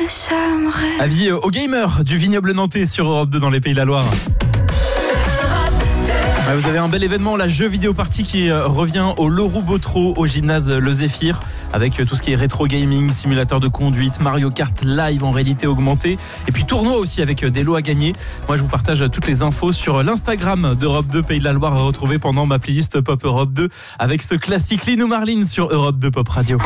Avis aux gamers du vignoble nantais sur Europe 2 dans les Pays de la Loire. Vous avez un bel événement, la jeu vidéo party qui revient au Leroux Botreau, au gymnase Le Zéphyr, avec tout ce qui est rétro gaming, simulateur de conduite, Mario Kart live en réalité augmentée, et puis tournoi aussi avec des lots à gagner. Moi je vous partage toutes les infos sur l'Instagram d'Europe 2 Pays de la Loire à retrouver pendant ma playlist Pop Europe 2 avec ce classique Lino Marlin sur Europe 2 Pop Radio.